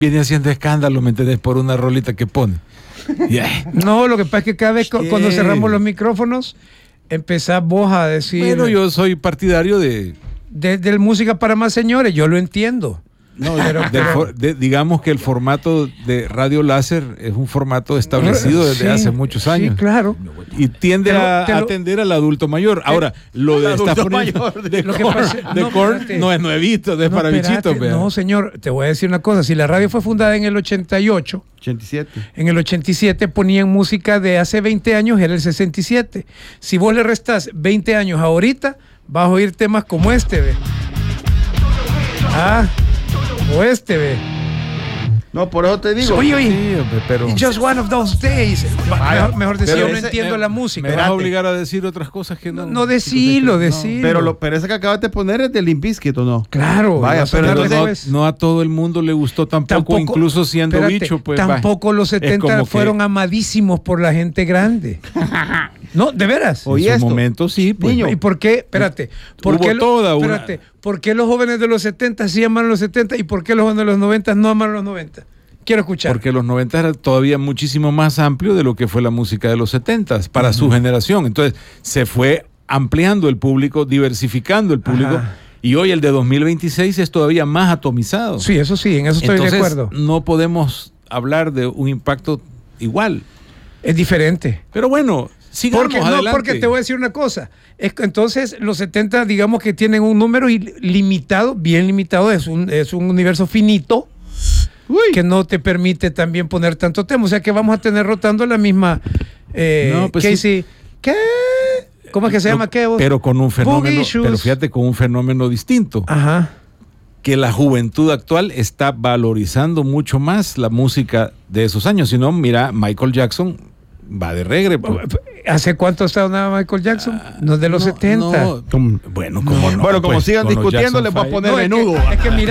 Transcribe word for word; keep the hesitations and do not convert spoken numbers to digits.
viene haciendo escándalo, ¿me entendés? Por una rolita que pone. Yeah. No, lo que pasa es que cada vez cu- cuando cerramos los micrófonos, empezás vos a decir... Bueno, yo soy partidario de... De, de música para más señores, yo lo entiendo. No, pero, de, de, digamos que el formato de Radio Láser es un formato establecido desde sí, hace muchos años. Sí, claro. Y tiende lo, a lo, atender al adulto mayor. Ahora, lo de esta mayor de lo que pasa, de no, Korn no es nuevito, no es no, para bichitos. No, señor, te voy a decir una cosa. Si la radio fue fundada en el ochenta y ocho, ochenta y siete. En el ochenta y siete ponían música de hace veinte años, era el sesenta y siete. Si vos le restás veinte años ahorita, vas a oír temas como este, ve. Ah... O este, ve. No, por eso te digo. Oye, oye. Sí, hombre, pero... Just one of those days. Vaya, mejor, mejor decir, yo no entiendo me, la música. Me vas a obligar a decir otras cosas que no... No, no decilo, decilo. No, pero, lo, pero esa que acabas de poner es de Limp Bizkit, ¿o no? Claro. Vaya, pero no, después... no a todo el mundo le gustó tampoco, tampoco incluso siendo espérate, bicho. Pues, tampoco vaya. Los setenta fueron que... amadísimos por la gente grande. No, de veras. En su momento sí. Pues. Niño, ¿y por qué? Espérate. ¿Por Hubo qué, toda lo, espérate, una... ¿por qué los jóvenes de los setenta sí aman los setenta y por qué los jóvenes de los noventa no aman los noventa? Quiero escuchar. Porque los noventa era todavía muchísimo más amplio de lo que fue la música de los setenta para uh-huh. su generación. Entonces se fue ampliando el público, diversificando el público. Ajá. Y hoy el de dos mil veintiséis es todavía más atomizado. Sí, eso sí, en eso estoy Entonces, de acuerdo. No podemos hablar de un impacto igual. Es diferente. Pero bueno, sigamos porque, adelante. No, porque te voy a decir una cosa. Es, entonces, los setenta, digamos que tienen un número limitado, bien limitado, es un, es un universo finito. Uy. Que no te permite también poner tanto tema. O sea que vamos a tener rotando la misma eh, no, pues Casey. Sí. ¿Qué? ¿Cómo es que se no, llama? ¿Qué? Pero con un fenómeno, pero fíjate, con un fenómeno distinto. Ajá. Que la juventud actual está valorizando mucho más la música de esos años. Si no, mira, Michael Jackson va de regre. Pues. ¿Hace cuánto estaba Michael Jackson? No, de los no, setenta. No. Bueno, como no, bueno, como pues, sigan discutiendo, les voy a poner no, menudo. Es que, es que mira,